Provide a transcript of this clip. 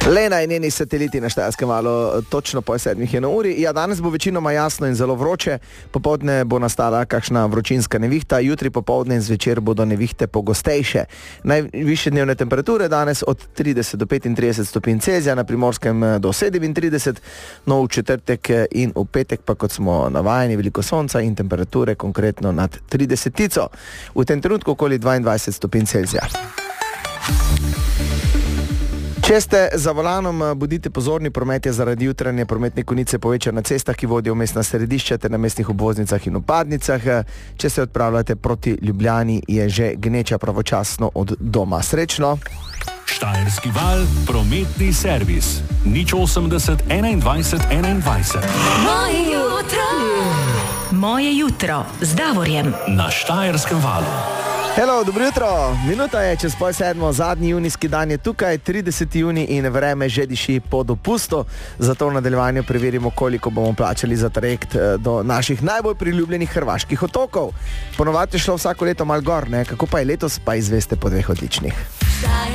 Lena in njeni sateliti na Štajerskem valu točno po 7 je na uri. Ja, danes bo večinoma jasno in zelo vroče. Popoldne bo nastala kakšna vročinska nevihta, jutri popoldne in zvečer bodo nevihte pogostejše. Najvišje dnevne temperature danes od 30 do 35 stopinj Celzija, na Primorskem do 37, no v četrtek in v petek pa, kot smo navajeni, veliko sonca in temperature konkretno nad 30. V tem trenutku okoli 22 stopinj Celzija. Če ste za volanom, bodite pozorni, promet je zaradi jutranje prometne konice povečan na cestah, ki vodijo v mestna središča ter na mestnih obvoznicah in vpadnicah. Če se odpravljate proti Ljubljani, je že gneča pravočasno od doma. Srečno! Štajerski val, prometni servis. 080 21 21. Moje jutro. Moje jutro z Davorjem. Na Štajerskem valu. Hello, dobro jutro. Minuta je čez 6:30, zadnji junijski dan je tukaj, 30. junij in vreme že diši po dopustu. Zato v nadaljevanju preverimo, koliko bomo plačali za trajekt do naših najbolj priljubljenih hrvaških otokov. Ponovadi je šlo vsako leto malo gor, ne? Kako pa je letos, pa izveste po 2 odličnih.